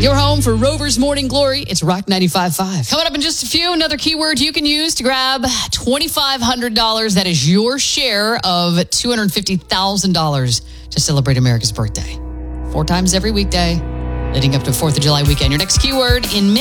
Your home for Rover's Morning Glory. It's Rock 95.5. Coming up in just a few, another keyword you can use to grab $2,500. That is your share of $250,000 to celebrate America's birthday. 4 times every weekday, leading up to 4th of July weekend. Your next keyword in minutes.